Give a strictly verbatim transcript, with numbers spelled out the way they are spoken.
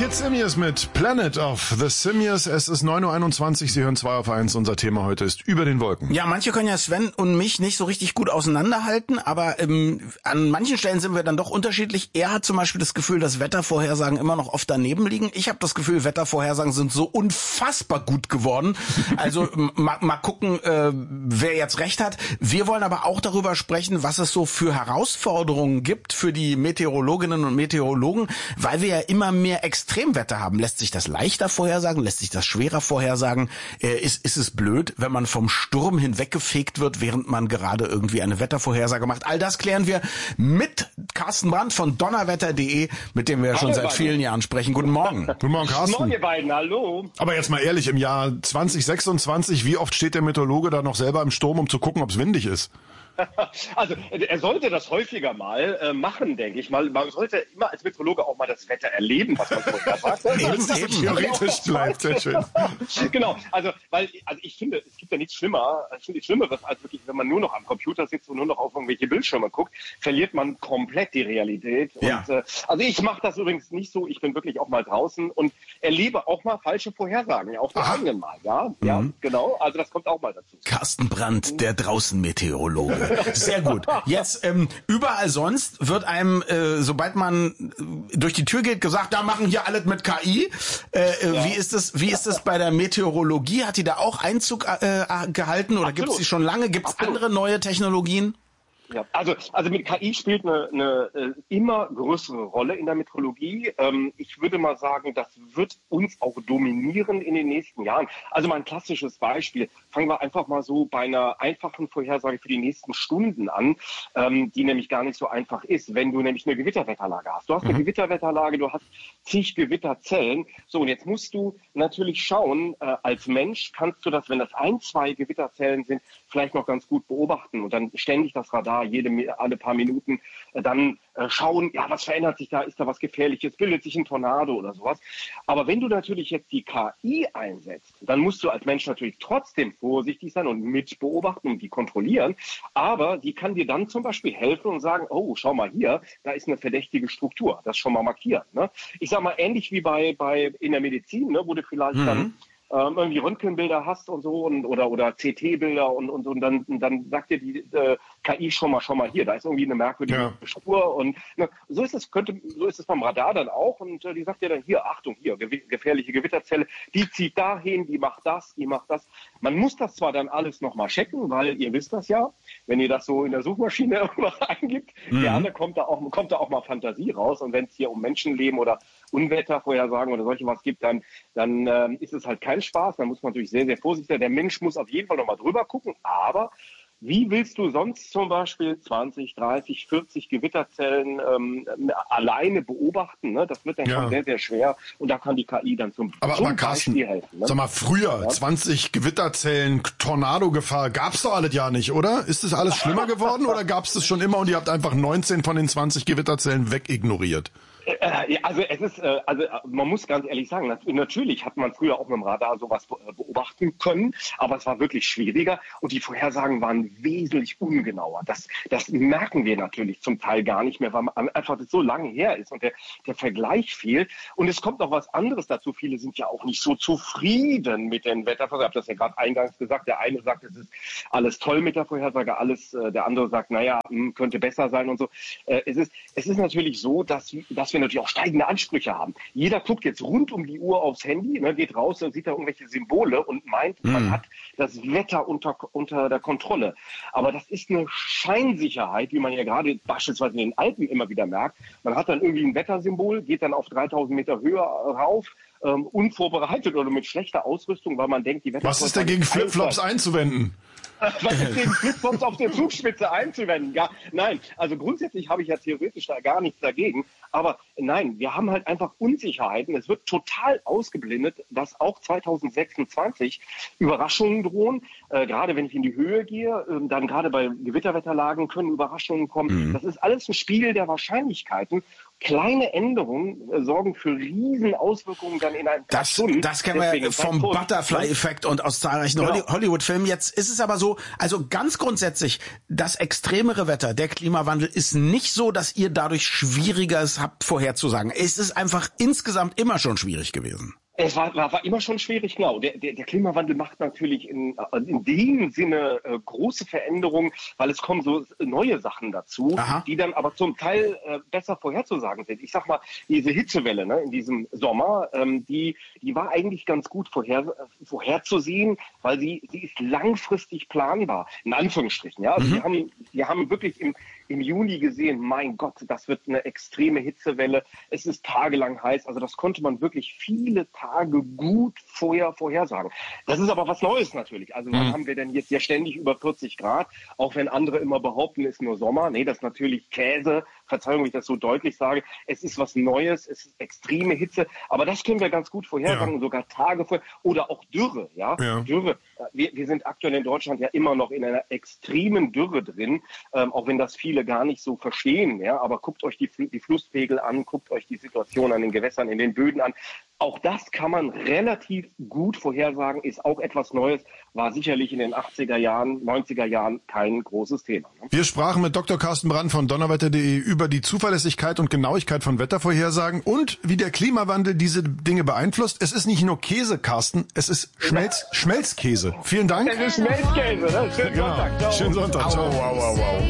Kid Simius mit Planet of the Simius. Es ist neun Uhr einundzwanzig, Sie hören zwei auf eins. Unser Thema heute ist über den Wolken. Ja, manche können ja Sven und mich nicht so richtig gut auseinanderhalten, aber ähm, an manchen Stellen sind wir dann doch unterschiedlich. Er hat zum Beispiel das Gefühl, dass Wettervorhersagen immer noch oft daneben liegen. Ich habe das Gefühl, Wettervorhersagen sind so unfassbar gut geworden. Also mal, mal gucken, äh, wer jetzt recht hat. Wir wollen aber auch darüber sprechen, was es so für Herausforderungen gibt für die Meteorologinnen und Meteorologen, weil wir ja immer mehr Extremwetter haben. Lässt sich das leichter vorhersagen? Lässt sich das schwerer vorhersagen? Äh, ist, ist es blöd, wenn man vom Sturm hinweggefegt wird, während man gerade irgendwie eine Wettervorhersage macht? All das klären wir mit Carsten Brandt von donnerwetter punkt de, mit dem wir ja schon seit vielen Jahren sprechen. Guten Morgen. Guten Morgen, Carsten. Guten Morgen, ihr beiden. Hallo. Aber jetzt mal ehrlich, im Jahr zwanzig sechsundzwanzig, wie oft steht der Meteorologe da noch selber im Sturm, um zu gucken, ob es windig ist? Also er sollte das häufiger mal äh, machen, denke ich mal. Man sollte immer als Meteorologe auch mal das Wetter erleben, was man vorher sagt. Wenn es so theoretisch bleibt, sehr schön. Genau, also weil also ich finde, es gibt ja nichts schlimmer, ich finde nichts Schlimmeres, als wirklich, wenn man nur noch am Computer sitzt und nur noch auf irgendwelche Bildschirme guckt, verliert man komplett die Realität. Ja. Und, äh, also ich mache das übrigens nicht so, ich bin wirklich auch mal draußen und erlebe auch mal falsche Vorhersagen, ja, auch das eigenen Mal, ja, mhm. ja, genau, also das kommt auch mal dazu. Carsten Brandt, der Draußenmeteorologe. Sehr gut. Jetzt ähm, überall sonst wird einem, äh, sobald man äh, durch die Tür geht, gesagt, da machen hier alles mit K I. Äh, ja. Wie ist das? Wie ist das bei der Meteorologie? Hat die da auch Einzug äh, gehalten oder gibt es die schon lange? Gibt es andere neue Technologien? Ja, also, also mit K I spielt eine, eine äh, immer größere Rolle in der Meteorologie. Ähm, ich würde mal sagen, das wird uns auch dominieren in den nächsten Jahren. Also mal ein klassisches Beispiel. Fangen wir einfach mal so bei einer einfachen Vorhersage für die nächsten Stunden an, ähm, die nämlich gar nicht so einfach ist, wenn du nämlich eine Gewitterwetterlage hast. Du hast eine mhm. Gewitterwetterlage, du hast zig Gewitterzellen. So, und jetzt musst du natürlich schauen, äh, als Mensch kannst du das, wenn das ein, zwei Gewitterzellen sind, vielleicht noch ganz gut beobachten und dann ständig das Radar jede, alle paar Minuten äh, dann äh, schauen, ja, was verändert sich da, ist da was Gefährliches, bildet sich ein Tornado oder sowas. Aber wenn du natürlich jetzt die K I einsetzt, dann musst du als Mensch natürlich trotzdem vorsichtig sein und mit beobachten und die kontrollieren, aber die kann dir dann zum Beispiel helfen und sagen, oh, schau mal hier, da ist eine verdächtige Struktur, das schon mal markieren. Ne? Ich sag mal, ähnlich wie bei, bei in der Medizin, ne, wo du vielleicht mhm. dann ähm, irgendwie Röntgenbilder hast und so und oder oder C T-Bilder und und, und dann dann sagt dir die äh, K I schon mal schon mal hier, da ist irgendwie eine merkwürdige ja. Spur und ne, so ist es könnte so ist es beim Radar dann auch und äh, die sagt dir dann hier Achtung hier gew- gefährliche Gewitterzelle, die zieht dahin, die macht das, die macht das. Man muss das zwar dann alles noch mal checken, weil ihr wisst das ja, wenn ihr das so in der Suchmaschine irgendwas eingibt, mhm. gerne kommt da auch kommt da auch mal Fantasie raus und wenn es hier um Menschenleben oder Unwettervorhersagen oder solche was gibt, dann dann ähm, ist es halt kein Spaß, dann muss man natürlich sehr, sehr vorsichtig sein. Der Mensch muss auf jeden Fall nochmal drüber gucken, aber wie willst du sonst zum Beispiel zwanzig, dreißig, vierzig Gewitterzellen ähm, alleine beobachten? Ne? Das wird dann ja. schon sehr, sehr schwer und da kann die K I dann zum, aber, zum aber Carsten, Beispiel helfen. Ne? Sag mal, früher, ja? zwanzig Gewitterzellen, Tornado-Gefahr, gab's doch alles ja nicht, oder? Ist das alles schlimmer geworden oder gab's das schon immer und ihr habt einfach neunzehn von den zwanzig Gewitterzellen wegignoriert? Äh, also es ist, äh, also man muss ganz ehrlich sagen, natürlich hat man früher auch mit dem Radar sowas beobachten können, aber es war wirklich schwieriger und die Vorhersagen waren wesentlich ungenauer. Das, das merken wir natürlich zum Teil gar nicht mehr, weil man einfach das so lange her ist und der, der Vergleich fehlt. Und es kommt noch was anderes dazu. Viele sind ja auch nicht so zufrieden mit den Wettervorhersagen. Ich habe das ja gerade eingangs gesagt. Der eine sagt, es ist alles toll mit der Vorhersage, alles. Der andere sagt, naja, könnte besser sein und so. Es ist, es ist natürlich so, dass, dass wir natürlich auch steigende Ansprüche haben. Jeder guckt jetzt rund um die Uhr aufs Handy, ne, geht raus und sieht da irgendwelche Symbole und meint, mhm. man hat das Wetter unter, unter der Kontrolle. Aber das ist eine Scheinsicherheit, wie man ja gerade beispielsweise in den Alpen immer wieder merkt. Man hat dann irgendwie ein Wettersymbol, geht dann auf dreitausend Meter Höhe rauf, ähm, unvorbereitet oder mit schlechter Ausrüstung, weil man denkt, die Wetter... Was ist dagegen Flipflops einzuwenden? Was ist gegen Flipflops auf der Zugspitze einzuwenden? Ja, nein, also grundsätzlich habe ich ja theoretisch da gar nichts dagegen. Aber nein, wir haben halt einfach Unsicherheiten. Es wird total ausgeblendet, dass auch zwanzig sechsundzwanzig Überraschungen drohen. Äh, gerade wenn ich in die Höhe gehe, äh, dann gerade bei Gewitterwetterlagen können Überraschungen kommen. Mhm. Das ist alles ein Spiel der Wahrscheinlichkeiten. kleine Änderungen äh, sorgen für riesen Auswirkungen dann in einem Das, das kennen wir vom Butterfly-Effekt und aus zahlreichen genau. Hollywood-Filmen. Jetzt ist es aber so, also ganz grundsätzlich, das extremere Wetter, der Klimawandel ist nicht so, dass ihr dadurch Schwieriges habt vorherzusagen. Es ist einfach insgesamt immer schon schwierig gewesen. Es war, war, war immer schon schwierig, genau. Der, der, der Klimawandel macht natürlich in, in dem Sinne äh, große Veränderungen, weil es kommen so neue Sachen dazu, Aha. die dann aber zum Teil äh, besser vorherzusagen sind. Ich sag mal, diese Hitzewelle ne, in diesem Sommer, ähm, die, die war eigentlich ganz gut vorher, äh, vorherzusehen, weil sie, sie ist langfristig planbar, in Anführungsstrichen. Ja? Also mhm. wir haben, wir haben wirklich im, im Juni gesehen, mein Gott, das wird eine extreme Hitzewelle. Es ist tagelang heiß. Also das konnte man wirklich viele Tage gut vorher vorhersagen. Das ist aber was Neues natürlich. Also wann mhm. haben wir denn jetzt ja ständig über vierzig Grad, auch wenn andere immer behaupten, es ist nur Sommer. Nee, das ist natürlich Käse. Verzeihung, wenn ich das so deutlich sage. Es ist was Neues, es ist extreme Hitze. Aber das können wir ganz gut vorhersagen, ja. sogar Tage vorher. Oder auch Dürre. Ja, ja. Dürre. Wir, wir sind aktuell in Deutschland ja immer noch in einer extremen Dürre drin, ähm, auch wenn das viele gar nicht so verstehen. Ja, aber guckt euch die, die Flusspegel an, guckt euch die Situation an den Gewässern, in den Böden an. Auch das kann man relativ gut vorhersagen, ist auch etwas Neues, war sicherlich in den achtziger Jahren, neunziger Jahren kein großes Thema. Ne? Wir sprachen mit Doktor Carsten Brand von donnerwetter punkt de über die Zuverlässigkeit und Genauigkeit von Wettervorhersagen und wie der Klimawandel diese Dinge beeinflusst. Es ist nicht nur Käse, Carsten, es ist Schmelz, Schmelzkäse. Vielen Dank. Es ist Schmelzkäse, ne? Schönen genau. Sonntag. Ciao. Schönen Sonntag. Ciao. Au, au, au, au.